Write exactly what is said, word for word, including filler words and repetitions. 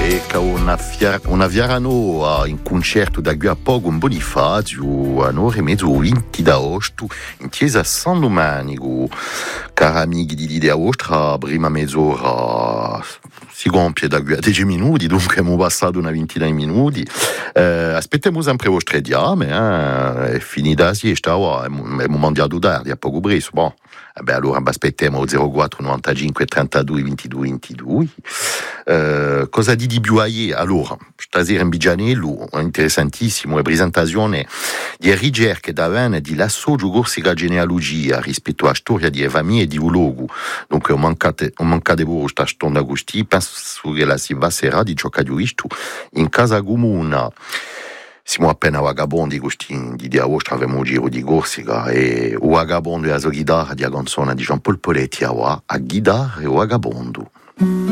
e che una, fiar- una Viarano in concerto da qui a poco un Bonifacio a un'ora e mezzo venti d'agosto in chiesa San Domenico. Cari amici di Lidea Ostra, prima mezz'ora si compie da qui a dieci minuti, dunque abbiamo passato una ventina di minuti. Eh, aspettiamo sempre vostre diame, eh, è finita la siesta, oh, è un mangiato tardi, a poco preso, boh. Eh beh, allora aspettiamo zero quattro novantacinque trentadue ventidue ventidue. Eh, cosa di di più ieri? Allora, stasera in Bigianello, interessantissimo, la presentazione di ricerche da vene di l'assoggio corsica genealogia rispetto alla storia di famiglie e di luogo. Dunque, ho mancato, ho mancato voi questa stonda così, penso che la si va sera di ciò che ho visto in casa comune. Siamo appena vagabondi questi di dia vostra, avevamo un giro di Corsica e o vagabondo e la sua chitarra di canzone di Jean Paul Poletti a guidare o vagabondo.